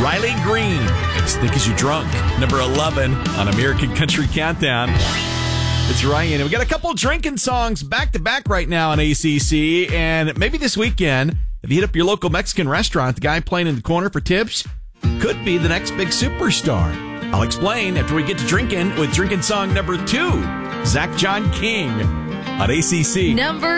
Riley Green. It's Think As You're Drunk, number 11 on American Country Countdown. It's Ryan. We got a couple drinking songs back-to-back right now on ACC, and maybe this weekend, if you hit up your local Mexican restaurant, the guy playing in the corner for tips could be the next big superstar. I'll explain after we get to drinking with drinking song number 2, Zach John King on ACC. Number